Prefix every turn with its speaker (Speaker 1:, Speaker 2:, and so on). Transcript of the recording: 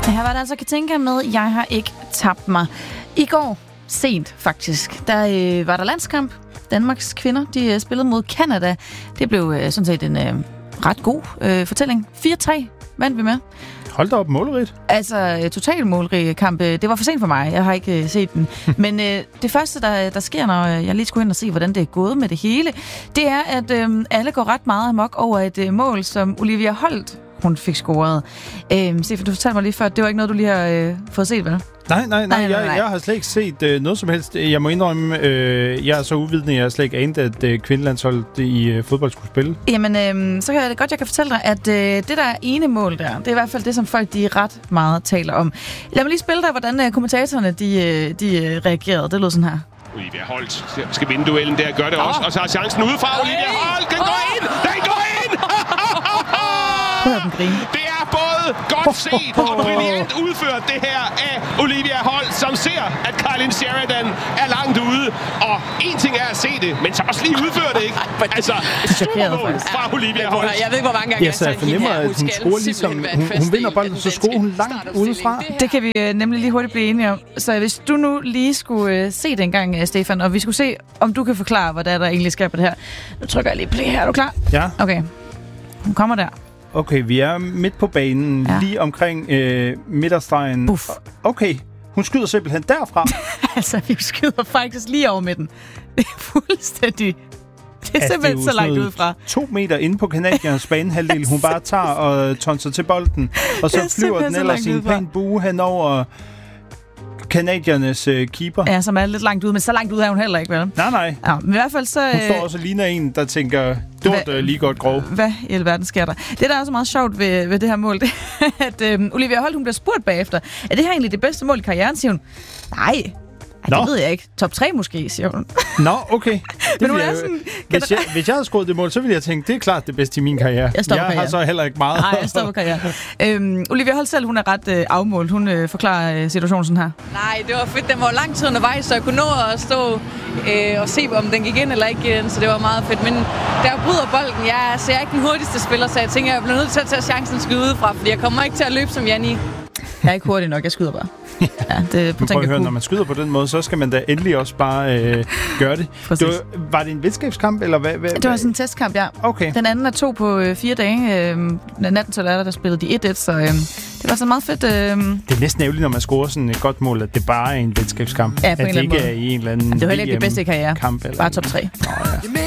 Speaker 1: Her var der altså Katinka med Jeg har ikke tabt mig. I går, sent faktisk, der var der landskamp. Danmarks kvinder, de spillede mod Canada. Det blev sådan set en ret god fortælling. 4-3 vandt vi med.
Speaker 2: Hold da op, målrigt.
Speaker 1: Altså, total målrig kamp. Det var for sent for mig. Jeg har ikke set den. Men det første, der sker, når jeg lige skulle ind og se, hvordan det er gået med det hele, det er, at alle går ret meget amok over et mål, som Olivia Holt, hun fik scoret. Stefan, du fortalte mig lige før, at det var ikke noget, du lige har fået set, vel?
Speaker 2: Nej. Jeg har slet ikke set noget som helst. Jeg må indrømme, jeg er så uvidende, jeg har slet ikke anet, at kvindelandsholdet i fodbold skulle spille.
Speaker 1: Jamen, så kan det godt, jeg kan fortælle dig, at det der ene mål der, det er i hvert fald det, som folk de ret meget taler om. Lad mig lige spille dig, hvordan kommentatorerne de reagerede. Det lød sådan her.
Speaker 3: Olivia Holt skal vinde duellen der, gør det også. Og så har chancen udefra. Olivia Holt, den går ind! Den går ind!
Speaker 1: Hør dem grine.
Speaker 3: Det er både godt set og brilliant udført det her af Olivia Holt, som ser, at Kailin Sheridan er langt ude. Og en ting er at se det, men så også lige udføre det, ikke? Altså, supermål fra Olivia Holt.
Speaker 4: Jeg ved ikke, hvor mange gange
Speaker 2: jeg fornemmer, at hun scorer ligesom... Hun vinder bolden, så scorer hun langt udefra.
Speaker 1: Det kan vi nemlig lige hurtigt blive enige om. Så hvis du nu lige skulle se det en gang, Stefan, og vi skulle se, om du kan forklare, hvad der egentlig sker på det her. Nu trykker jeg lige play her. Er du klar?
Speaker 2: Ja.
Speaker 1: Okay. Hun kommer der.
Speaker 2: Okay, vi er midt på banen, lige omkring midterstregen.
Speaker 1: Buff.
Speaker 2: Okay, hun skyder simpelthen derfra.
Speaker 1: Altså, vi skyder faktisk lige over midten. Det er fuldstændig... Det er simpelthen så langt udefra.
Speaker 2: 2 meter inde på kanadiernes banehalvdel. Hun bare tager og tonser til bolden. Og så flyver den ellers i en pæn bue hen over kanadiernes keeper.
Speaker 1: Ja, som er lidt langt ude, men så langt ude er hun heller ikke, vel?
Speaker 2: Nej.
Speaker 1: Ja, men i hvert fald så...
Speaker 2: Hun står også og ligner en, der tænker, det var lige godt grov.
Speaker 1: Hvad i alverden sker der? Det, der er så meget sjovt ved det her mål, det er, at Olivia Holt, hun bliver spurgt bagefter. Er det her egentlig det bedste mål i karrieren, siger hun? Nej. Ej, det ved jeg ikke. Top 3 måske, siger hun.
Speaker 2: Nå, okay.
Speaker 1: Men hun er sådan...
Speaker 2: Hvis jeg havde scoret det mål, så ville jeg tænke, det er klart det bedste i min karriere. Jeg har så heller ikke meget.
Speaker 1: Nej, jeg stopper karrieren. Olivia Holt selv, hun er ret afmålt. Hun forklarer situationen sådan her.
Speaker 4: Nej, det var fedt. Den var lang tid undervejs, så jeg kunne nå at stå og se, om den gik ind eller ikke ind. Så det var meget fedt. Men da jeg bryder bolden, jeg er ikke den hurtigste spiller, så jeg tænker, jeg bliver nødt til at tage chancen skyde udefra, fordi jeg kommer ikke til at løbe som Janni.
Speaker 1: Jeg er ikke hurtig nok, jeg skyder bare. Ja, det
Speaker 2: prøv at høre, når man skyder på den måde, så skal man da endelig også bare gøre det. Var det en venskabskamp, eller hvad?
Speaker 1: Det var sådan en testkamp, ja.
Speaker 2: Okay.
Speaker 1: Den anden er 2 på 4 dage. Natten til lørdag, der spillede de 1-1, så det var så meget fedt. Det
Speaker 2: er næsten ærgerligt, når man scorer sådan et godt mål, at det bare er en venskabskamp.
Speaker 1: Ja, på
Speaker 2: at
Speaker 1: en eller anden måde.
Speaker 2: Det ikke er i en eller anden
Speaker 1: det var heller ikke det bedste i karriere.
Speaker 2: Kamp,
Speaker 1: bare top 3.
Speaker 2: Nå, ja.